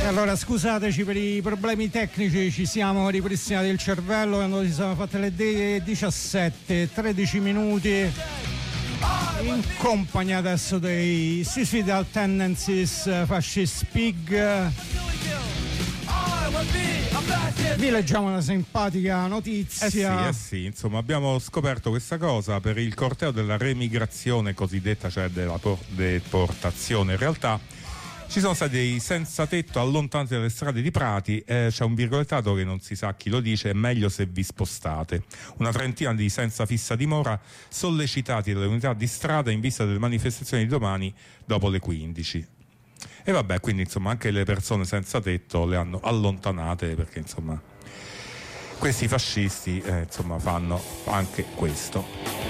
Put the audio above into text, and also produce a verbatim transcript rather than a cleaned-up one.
Allora scusateci per i problemi tecnici, ci siamo ripristinati il cervello quando si sono fatte le diciassette tredici minuti in compagnia adesso dei Suicidal Tendencies, Fascist Pig. Vi leggiamo una simpatica notizia. Eh sì, eh sì, insomma abbiamo scoperto questa cosa per il corteo della remigrazione cosiddetta, cioè della deportazione. In realtà ci sono stati dei senza tetto allontanati dalle strade di Prati, eh, c'è un virgolettato che non si sa chi lo dice, è meglio se vi spostate. Una trentina di senza fissa dimora sollecitati dalle unità di strada in vista delle manifestazioni di domani dopo le quindici. E vabbè, quindi insomma anche le persone senza tetto le hanno allontanate perché insomma questi fascisti eh, insomma fanno anche questo.